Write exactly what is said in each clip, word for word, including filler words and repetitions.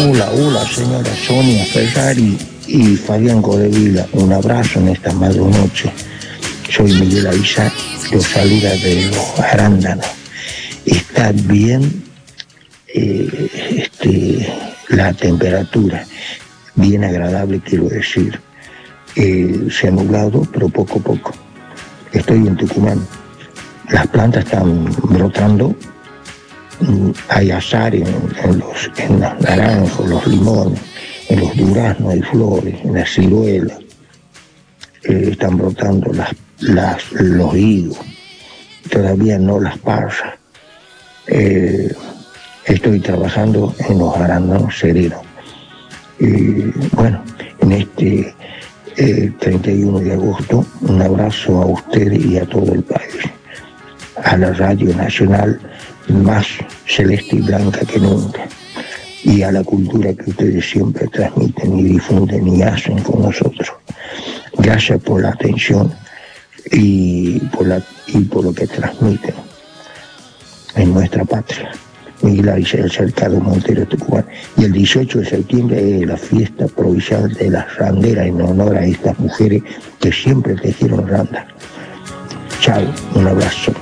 Hola, hola, señora Sonia Ferrari y Fabián Godevila. Un abrazo en esta madrunoche. Soy Miguel Avisar, los saluda de los arándanos. Está bien eh, este, la temperatura, bien agradable, quiero decir. Eh, se ha nublado, pero poco a poco. Estoy en Tucumán. Las plantas están brotando. Hay azar en, en, los, en los naranjos, los limones, en los duraznos hay flores, en las ciruelas. Eh, están brotando las, las, los higos, todavía no las pasas. Eh, estoy trabajando en los arándanos serenos. Eh, bueno, en este eh, treinta y uno de agosto, un abrazo a ustedes y a todo el país. A la Radio Nacional, más celeste y blanca que nunca, y a la cultura que ustedes siempre transmiten y difunden y hacen con nosotros. Gracias por la atención y por, la, y por lo que transmiten en nuestra patria. Miguel Avisar, el Cercado Montero, Tucumán. Y el dieciocho de septiembre es la fiesta provincial de las randeras en honor a estas mujeres que siempre tejieron randas. Chao, un abrazo.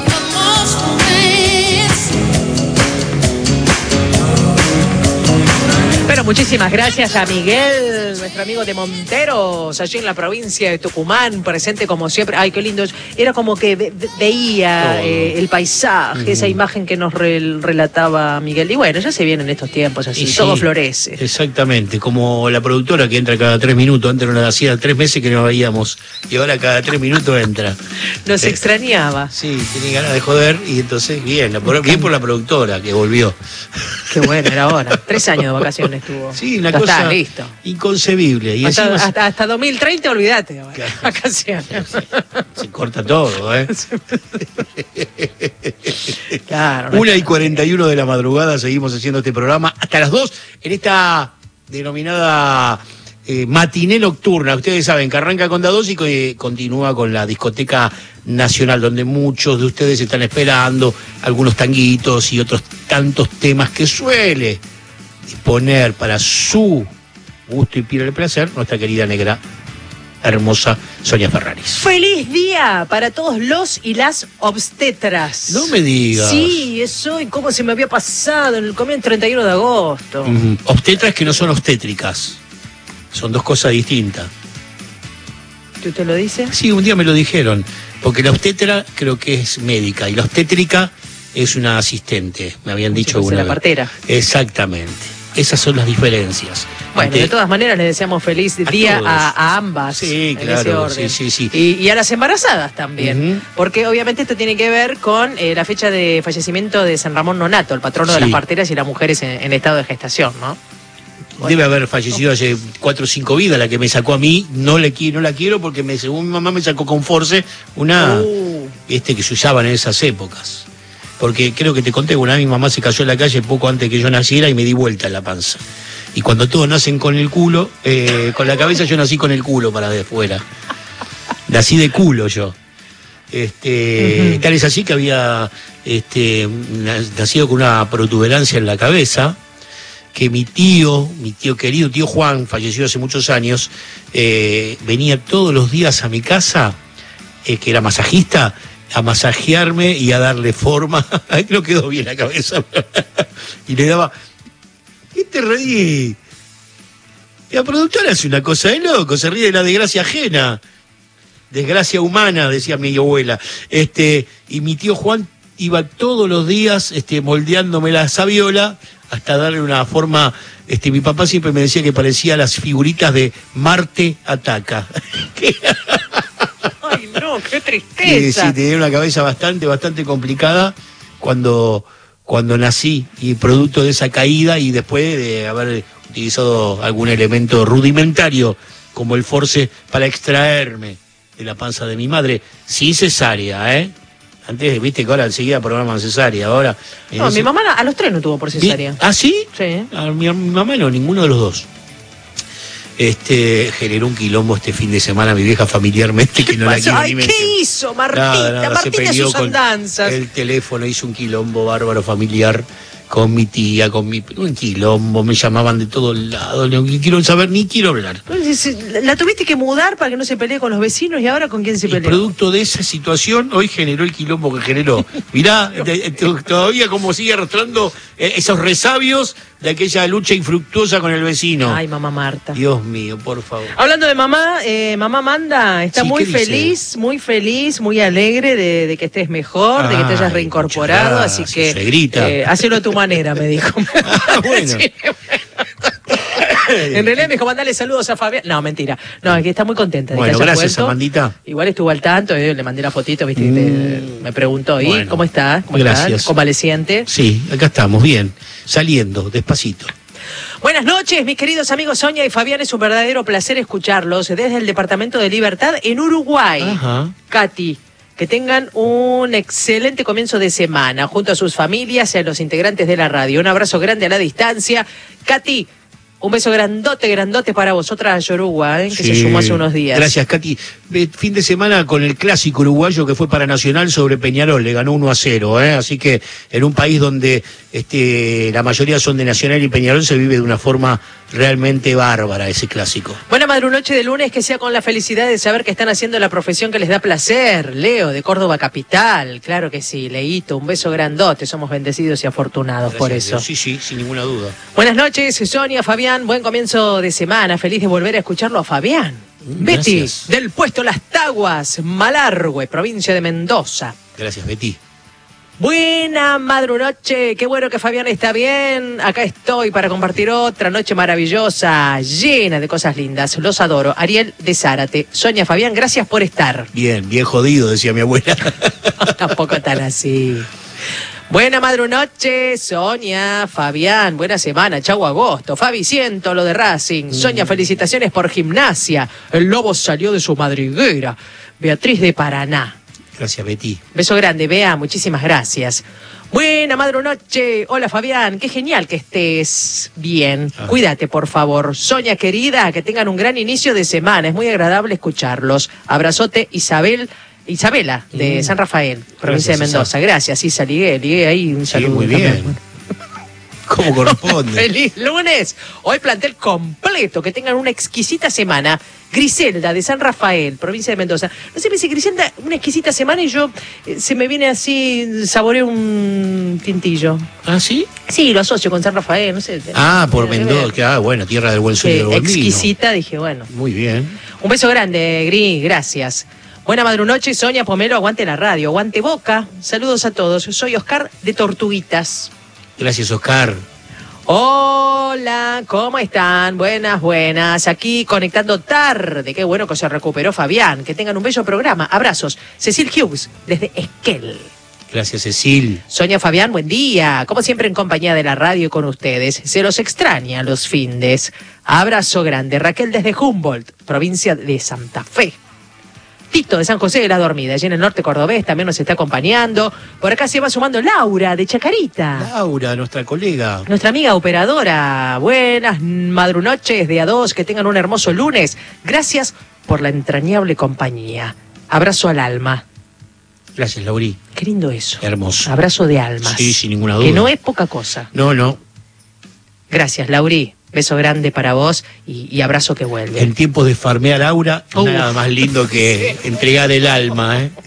Pero muchísimas gracias a Miguel, nuestro amigo de Monteros, allí en la provincia de Tucumán, presente como siempre. Ay, qué lindo. Era como que ve, veía eh, el paisaje, uh-huh. esa imagen que nos re, relataba Miguel. Y bueno, ya se vienen estos tiempos así, y todo sí, florece. Exactamente, como la productora que entra cada tres minutos. Antes nos hacía tres meses que no veíamos y ahora cada tres minutos entra. Nos eh, extrañaba. Sí, tenía ganas de joder y entonces bien, por, bien por la productora que volvió. Qué bueno, era ahora. Tres años de vacaciones tuvo. Sí, una ya cosa está, listo. Inconcebible. Y hasta, encima, hasta, hasta dos mil treinta, olvídate. Claro, vacaciones. Se, se corta todo, ¿eh? Claro. Una y cuarenta y uno de la madrugada seguimos haciendo este programa hasta las dos en esta denominada eh, matiné nocturna. Ustedes saben que arranca con Dados y que continúa con la discoteca nacional, donde muchos de ustedes están esperando algunos tanguitos y otros tantos temas que suele disponer para su gusto y piel el placer nuestra querida negra hermosa Sonia Ferraris. ¡Feliz día para todos los y las obstetras! No me digas. Sí, es hoy, ¿cómo se me había pasado? En el comienzo treinta y uno de agosto. Uh-huh. Obstetras que no son obstétricas. Son dos cosas distintas. ¿Tú te lo dices? Sí, un día me lo dijeron. Porque la obstetra creo que es médica y la obstétrica es una asistente. Me habían Como dicho si una la vez. partera. Exactamente. Esas son las diferencias. Bueno, Ante... de todas maneras les deseamos feliz día a, a ambas. Sí, claro, sí, sí, sí. Y, y a las embarazadas también, uh-huh. porque obviamente esto tiene que ver con eh, la fecha de fallecimiento de San Ramón Nonato, el patrono sí. de las parteras y las mujeres en, en estado de gestación, ¿no? Bueno. Debe haber fallecido hace cuatro o cinco vidas, la que me sacó a mí, no, le, no la quiero porque me, según mi mamá me sacó con force una uh. este que se usaban en esas épocas. Porque creo que te conté, una vez mi mamá se cayó en la calle poco antes que yo naciera y me di vuelta en la panza. Y cuando todos nacen con el culo, eh, con la cabeza, yo nací con el culo para de fuera. Nací de culo yo. Este, uh-huh. Tal es así que había este, nacido con una protuberancia en la cabeza, que mi tío, mi tío querido, tío Juan, falleció hace muchos años, eh, venía todos los días a mi casa, eh, que era masajista, a masajearme y a darle forma. Ahí no quedó bien la cabeza. Y le daba... ¿Qué te reí? La productora hace una cosa de loco, se ríe de la desgracia ajena. Desgracia humana, decía mi abuela. Este, y mi tío Juan iba todos los días este, moldeándome la sabiola hasta darle una forma... Este, mi papá siempre me decía que parecía las figuritas de Marte Ataca. Ay, no, qué tristeza. Sí, sí, tenía una cabeza bastante, bastante complicada cuando, cuando nací, y producto de esa caída y después de haber utilizado algún elemento rudimentario como el force para extraerme de la panza de mi madre, sí cesárea, ¿eh? Antes, viste que ahora enseguida programan cesárea, ahora... No, ese... mi mamá a los tres no tuvo por cesárea. ¿Ah, sí? Sí. A mi, mi mamá no, ninguno de los dos. Este, generó un quilombo este fin de semana mi vieja familiarmente que no la quiero Ay, ni ¿qué mencionar? Hizo Martita? Nada, nada, Martita y sus andanzas. El teléfono hizo un quilombo bárbaro familiar con mi tía, con mi... un quilombo, me llamaban de todos lados, no quiero saber, ni quiero hablar. La tuviste que mudar para que no se pelee con los vecinos, y ahora ¿con quién se Y pelea? producto de esa situación, hoy generó el quilombo que generó. Mirá, de, de, todavía como sigue arrastrando eh, esos resabios de aquella lucha infructuosa con el vecino. Ay, mamá Marta. Dios mío, por favor. Hablando de mamá, eh, mamá Amanda está Sí, muy ¿qué dice? feliz, muy feliz, muy alegre de, de que estés mejor, de que te hayas Ay, reincorporado, muchas así gracias, que suegrita. eh, hacelo a tu manera, me dijo. Ah, bueno. Sí, en realidad me dijo, mandale saludos a Fabián. No, mentira. No, es que está muy contenta de Bueno, que haya gracias, vuelto. Amandita. Igual estuvo al tanto, eh, le mandé la fotito, viste, que te- Mm. me preguntó, ¿y Bueno, cómo estás? ¿Cómo gracias. estás? ¿Convaleciente? Sí, acá estamos, bien, saliendo, despacito. Buenas noches, mis queridos amigos Sonia y Fabián. Es un verdadero placer escucharlos desde el Departamento de Libertad en Uruguay. Ajá. Katy, que tengan un excelente comienzo de semana junto a sus familias y a los integrantes de la radio. Un abrazo grande a la distancia. Katy, un beso grandote, grandote para vosotras, Yoruba, ¿eh? que Sí. se sumó hace unos días. Gracias, Katy. Eh, Fin de semana con el clásico uruguayo que fue para Nacional sobre Peñarol, le ganó uno a cero, ¿eh? Así que en un país donde este, la mayoría son de Nacional y Peñarol se vive de una forma realmente bárbara ese clásico. Buena madrunoche de lunes, que sea con la felicidad de saber que están haciendo la profesión que les da placer. Leo, de Córdoba Capital, claro que sí. Leito, un beso grandote, somos bendecidos y afortunados por Gracias, eso. Dios. Sí, sí, sin ninguna duda. Buenas noches, Sonia, Fabián, buen comienzo de semana, feliz de volver a escucharlo a Fabián. Mm, Betty, gracias. del puesto Las Taguas, Malargüe, provincia de Mendoza. Gracias, Betty. Buena madrunoche, qué bueno que Fabián está bien. Acá estoy para compartir otra noche maravillosa, llena de cosas lindas. Los adoro. Ariel de Zárate. Sonia, Fabián, gracias por estar. Bien, bien jodido, decía mi abuela. Tampoco tan así. Buena madrunoche, Sonia, Fabián, buena semana, chau agosto. Fabi, siento lo de Racing. Sonia, felicitaciones por gimnasia. El lobo salió de su madriguera. Beatriz de Paraná. Gracias, Betty. Beso grande, Bea, muchísimas gracias. Buena madrunoche. Hola, Fabián, qué genial que estés bien. Ah. Cuídate, por favor. Sonia, querida, que tengan un gran inicio de semana. Es muy agradable escucharlos. Abrazote, Isabel. Isabela, de Mm. San Rafael, provincia Gracias, de Mendoza. Gracias, Isa, ligué, ligué ahí un Sí, saludo. muy también. bien. ¿Cómo corresponde? Feliz lunes. Hoy plantel completo. Que tengan una exquisita semana. Griselda, de San Rafael, provincia de Mendoza. No sé, me dice Griselda, una exquisita semana y yo eh, se me viene así, saboreo un tintillo. ¿Ah, sí? Sí, lo asocio con San Rafael, no sé. Ah, por Tiene que Mendoza. ver. que, Ah, bueno, tierra del buen sueño y Sí, del buen vino. exquisita, dije, bueno. Muy bien. Un beso grande, Gris, gracias. Buena madrunoche, Sonia Pomelo, aguante la radio, aguante Boca. Saludos a todos. Soy Oscar de Tortuguitas. Gracias, Oscar. Hola, ¿cómo están? Buenas, buenas. Aquí conectando tarde. Qué bueno que se recuperó Fabián. Que tengan un bello programa. Abrazos. Cecil Hughes, desde Esquel. Gracias, Cecil. Sonia, Fabián, buen día. Como siempre en compañía de la radio y con ustedes. Se los extraña los findes. Abrazo grande. Raquel desde Humboldt, provincia de Santa Fe. Tito de San José de la Dormida, allí en el norte cordobés, también nos está acompañando. Por acá se va sumando Laura de Chacarita. Laura, nuestra colega. Nuestra amiga operadora. Buenas madrunoches de a dos, que tengan un hermoso lunes. Gracias por la entrañable compañía. Abrazo al alma. Gracias, Laurí. Qué lindo eso. Hermoso. Abrazo de almas. Sí, sin ninguna duda. Que no es poca cosa. No, no. Gracias, Laurí. Beso grande para vos y, y abrazo que vuelve. En tiempos de farmear Aura, Uf. nada más lindo que entregar el alma, ¿eh?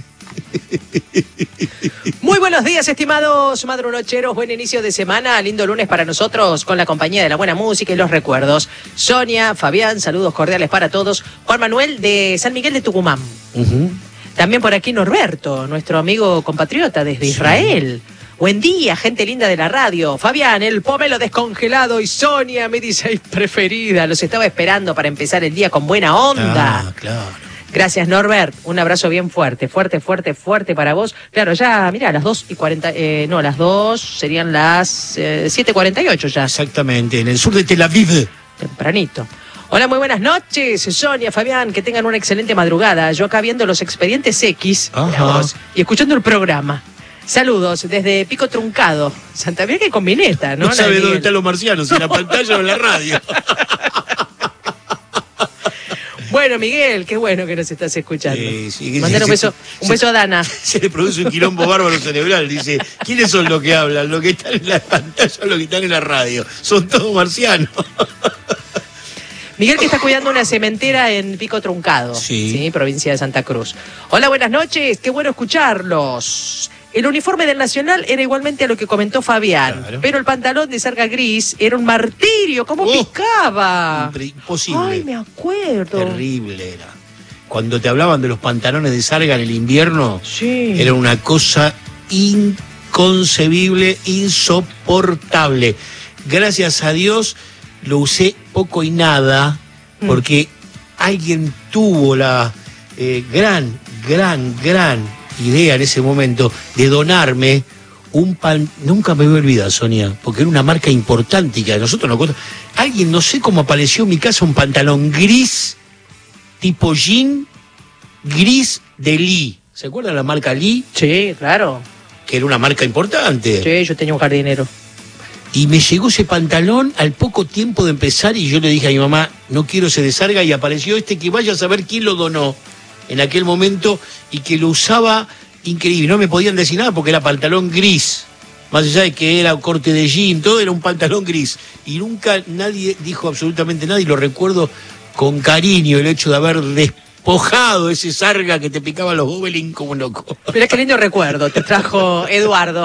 Muy buenos días, estimados madrunocheros. Buen inicio de semana. Lindo lunes para nosotros con la compañía de la buena música y los recuerdos. Sonia, Fabián, saludos cordiales para todos. Juan Manuel de San Miguel de Tucumán. Uh-huh. También por aquí Norberto, nuestro amigo compatriota desde Sí. Israel. Buen día, gente linda de la radio. Fabián, el pomelo descongelado y Sonia, mi D J preferida. Los estaba esperando para empezar el día con buena onda. Ah, claro. Gracias, Norbert. Un abrazo bien fuerte, fuerte, fuerte, fuerte para vos. Claro, ya, mira, a las dos y cuarenta, eh, no, las dos serían las eh, siete y cuarenta y ocho ya. Exactamente, en el sur de Tel Aviv. Tempranito. Hola, muy buenas noches, Sonia, Fabián, que tengan una excelente madrugada. Yo acá viendo los expedientes X Ajá. mirá vos, y escuchando el programa. Saludos desde Pico Truncado. Santa Fe, que combineta, ¿no? No, La sabe de dónde Miguel. están los marcianos, si en la pantalla o en la radio. Bueno, Miguel, qué bueno que nos estás escuchando. Eh, sí, Mandar un se, beso, un se, beso a Dana. Se le produce un quilombo bárbaro cerebral. Dice, ¿quiénes son los que hablan? Los que están en la pantalla o los que están en la radio. Son todos marcianos. Miguel, que está cuidando una cementera en Pico Truncado, sí. ¿sí? Provincia de Santa Cruz. Hola, buenas noches, qué bueno escucharlos. El uniforme del Nacional era igualmente a lo que comentó Fabián, claro. Pero el pantalón de sarga gris era un martirio, ¿cómo oh, picaba? Imposible. Ay, me acuerdo. Terrible era. Cuando te hablaban de los pantalones de sarga en el invierno, sí. Era una cosa inconcebible, insoportable. Gracias a Dios lo usé poco y nada, porque mm. alguien tuvo la eh, gran, gran, gran idea en ese momento de donarme un pan. Nunca me voy a olvidar, Sonia, porque era una marca importante y que a nosotros nos cuesta. Alguien, no sé cómo apareció en mi casa un pantalón gris, tipo jean, gris de Lee. ¿Se acuerdan la marca Lee? Sí, claro. Que era una marca importante. Sí, yo tenía un jardinero. Y me llegó ese pantalón al poco tiempo de empezar y yo le dije a mi mamá, no quiero se desarga, y apareció este que vaya a saber quién lo donó en aquel momento y que lo usaba increíble. No me podían decir nada porque era pantalón gris. Más allá de que era corte de jean, todo era un pantalón gris. Y nunca nadie dijo absolutamente nada y lo recuerdo con cariño el hecho de haber despojado ese sarga que te picaba los gobelins como loco. Mira qué lindo recuerdo te trajo Eduardo.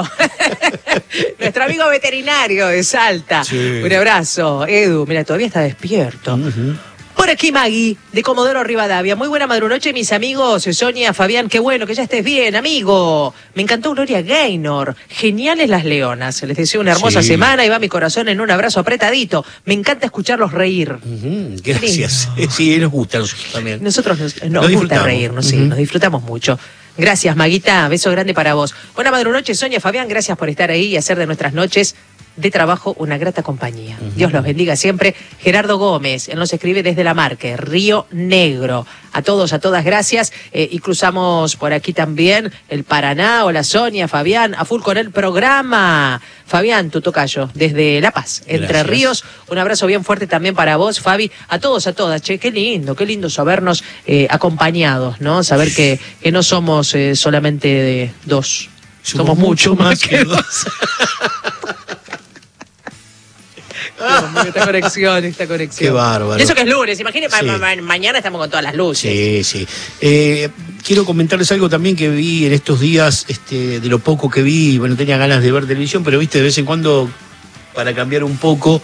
Nuestro amigo veterinario de Salta. Sí. Un abrazo, Edu. Mira, todavía está despierto. Uh-huh. Por aquí Maggie, de Comodoro Rivadavia. Muy buena madrunoche, mis amigos. Sonia, Fabián, qué bueno que ya estés bien, amigo. Me encantó Gloria Gaynor. Geniales las leonas. Les deseo una hermosa sí. semana y va mi corazón en un abrazo apretadito. Me encanta escucharlos reír. Uh-huh. Gracias. Sí, nos gusta a nosotros también. Nosotros nos, nos, nos gusta reírnos, sí, uh-huh. Nos disfrutamos mucho. Gracias, Maguita. Beso grande para vos. Buena madrunoche, Sonia, Fabián. Gracias por estar ahí y hacer de nuestras noches de trabajo una grata compañía. Uh-huh. Dios los bendiga siempre. Gerardo Gómez, él nos escribe desde La Marque, Río Negro. A todos, a todas, gracias. Eh, y cruzamos por aquí también el Paraná. Hola, Sonia, Fabián, a full con el programa. Fabián, tu tocayo, desde La Paz, Entre gracias. Ríos. Un abrazo bien fuerte también para vos, Fabi. A todos, a todas. Che, qué lindo, qué lindo sabernos eh, acompañados, ¿no? Saber que, que no somos eh, solamente de dos. Somos, somos mucho más que, que dos. Ah, esta conexión, esta conexión. Qué bárbaro. Y eso que es lunes, imagínate, sí. ma- ma- mañana estamos con todas las luces. Sí, sí. Eh, quiero comentarles algo también que vi en estos días, este, de lo poco que vi, bueno, tenía ganas de ver televisión, pero viste, de vez en cuando, para cambiar un poco.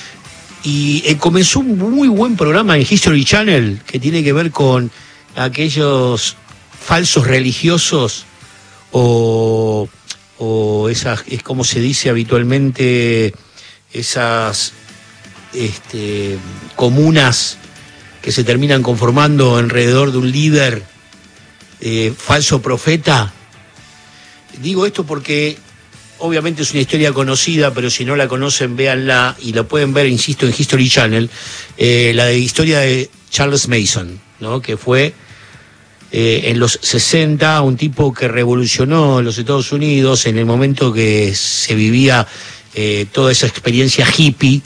Y eh, comenzó un muy buen programa en History Channel, que tiene que ver con aquellos falsos religiosos, o, o esas, es como se dice habitualmente, esas este, comunas que se terminan conformando alrededor de un líder eh, falso profeta. Digo esto porque obviamente es una historia conocida, pero si no la conocen, véanla y la pueden ver, insisto, en History Channel, eh, la de historia de Charles Mason, ¿no? Que fue eh, en los sesenta un tipo que revolucionó los Estados Unidos en el momento que se vivía Eh, toda esa experiencia hippie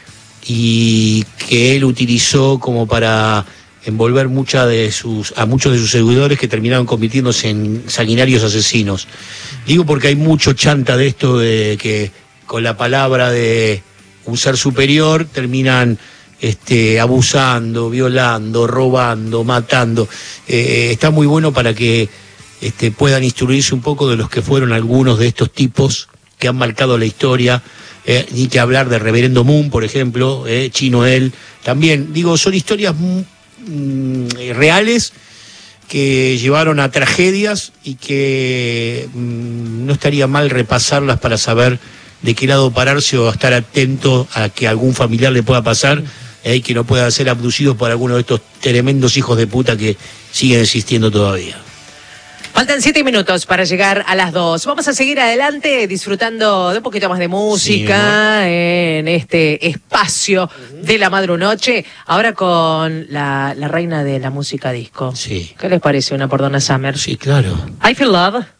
y que él utilizó como para envolver mucha de sus, a muchos de sus seguidores que terminaron convirtiéndose en sanguinarios asesinos. Digo porque hay mucho chanta de esto de que con la palabra de un ser superior terminan este, abusando, violando, robando, matando. Eh, está muy bueno para que este, puedan instruirse un poco de los que fueron algunos de estos tipos que han marcado la historia, eh, ni que hablar de Reverendo Moon, por ejemplo, eh, Chino él, también, digo, son historias mm, reales que llevaron a tragedias y que mm, no estaría mal repasarlas para saber de qué lado pararse o estar atento a que algún familiar le pueda pasar, eh, que no pueda ser abducido por alguno de estos tremendos hijos de puta que siguen existiendo todavía. Faltan siete minutos para llegar a las dos. Vamos a seguir adelante disfrutando de un poquito más de música, sí, ¿no? En este espacio uh-huh. de la madrunoche. Ahora con la, la reina de la música disco. Sí. ¿Qué les parece una por Donna Summer? Sí, claro. I Feel Love.